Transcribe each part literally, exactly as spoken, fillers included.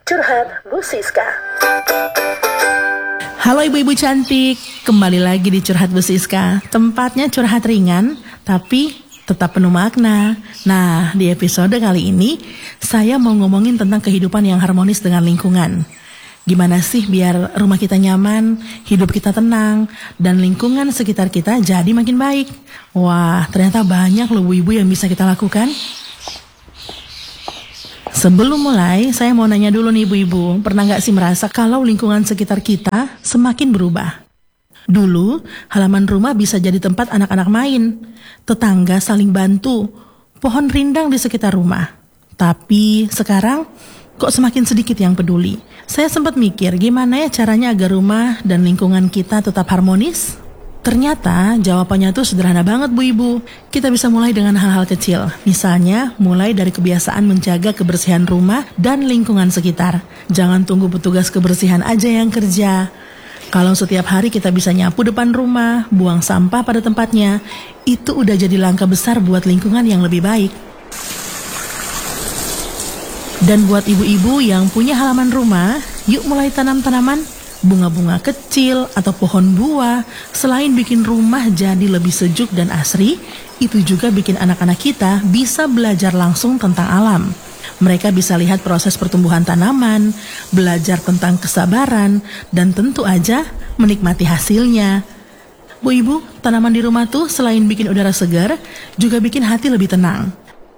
Curhat Bu Siska. Halo ibu-ibu cantik, kembali lagi di Curhat Bu Siska. Tempatnya curhat ringan, tapi tetap penuh makna. Nah, di episode kali ini, saya mau ngomongin tentang kehidupan yang harmonis dengan lingkungan. Gimana sih biar rumah kita nyaman, hidup kita tenang, dan lingkungan sekitar kita jadi makin baik? Wah, ternyata banyak loh ibu-ibu yang bisa kita lakukan. Sebelum mulai, saya mau nanya dulu nih ibu-ibu, pernah gak sih merasa kalau lingkungan sekitar kita semakin berubah? Dulu, halaman rumah bisa jadi tempat anak-anak main, tetangga saling bantu, pohon rindang di sekitar rumah. Tapi sekarang, kok semakin sedikit yang peduli? Saya sempat mikir gimana ya caranya agar rumah dan lingkungan kita tetap harmonis? Ternyata jawabannya tuh sederhana banget Bu Ibu. Kita bisa mulai dengan hal-hal kecil. Misalnya mulai dari kebiasaan menjaga kebersihan rumah dan lingkungan sekitar. Jangan tunggu petugas kebersihan aja yang kerja. Kalau setiap hari kita bisa nyapu depan rumah, buang sampah pada tempatnya, itu udah jadi langkah besar buat lingkungan yang lebih baik. Dan buat ibu-ibu yang punya halaman rumah, yuk mulai tanam tanaman, bunga-bunga kecil atau pohon buah. Selain bikin rumah jadi lebih sejuk dan asri, itu juga bikin anak-anak kita bisa belajar langsung tentang alam. Mereka bisa lihat proses pertumbuhan tanaman, belajar tentang kesabaran, dan tentu aja menikmati hasilnya. Bu Ibu, tanaman di rumah tuh selain bikin udara segar, juga bikin hati lebih tenang.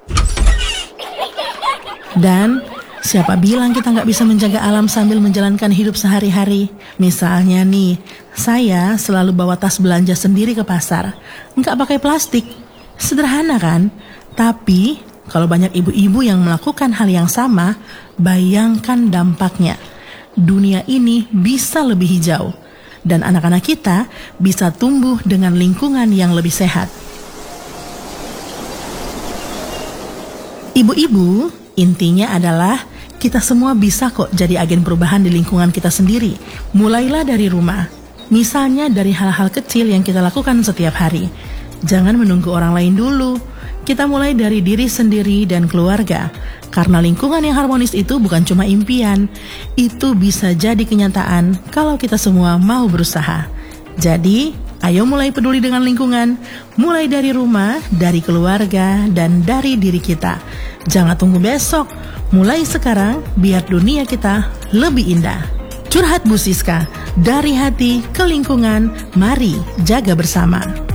Dan siapa bilang kita nggak bisa menjaga alam sambil menjalankan hidup sehari-hari? Misalnya nih, saya selalu bawa tas belanja sendiri ke pasar. Nggak pakai plastik. Sederhana kan? Tapi kalau banyak ibu-ibu yang melakukan hal yang sama, bayangkan dampaknya. Dunia ini bisa lebih hijau. Dan anak-anak kita bisa tumbuh dengan lingkungan yang lebih sehat. Ibu-ibu, intinya adalah kita semua bisa kok jadi agen perubahan di lingkungan kita sendiri. Mulailah dari rumah. Misalnya dari hal-hal kecil yang kita lakukan setiap hari. Jangan menunggu orang lain dulu. Kita mulai dari diri sendiri dan keluarga. Karena lingkungan yang harmonis itu bukan cuma impian. Itu bisa jadi kenyataan kalau kita semua mau berusaha. Jadi, ayo mulai peduli dengan lingkungan. Mulai dari rumah, dari keluarga, dan dari diri kita. Jangan tunggu besok. Mulai sekarang, biar dunia kita lebih indah. Curhat Bu Siska, dari hati ke lingkungan, mari jaga bersama.